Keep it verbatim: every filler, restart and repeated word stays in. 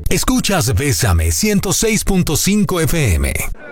Escuchas Bésame ciento seis punto cinco F M.